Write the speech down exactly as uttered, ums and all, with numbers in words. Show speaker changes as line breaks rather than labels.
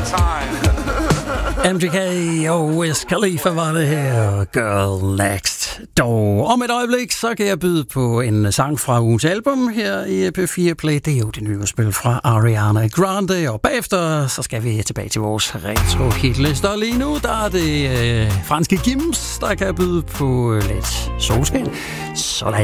M G K og Wiz Khalifa var det her. Girl Next Door. Om et øjeblik, så kan jeg byde på en sang fra ugens album her i P fire Play. Det er jo det nye spil fra Ariana Grande. Og bagefter, så skal vi tilbage til vores retro-hitliste. Og lige nu, der er det øh, franske Gims, der kan byde på lidt solskin. Sådan.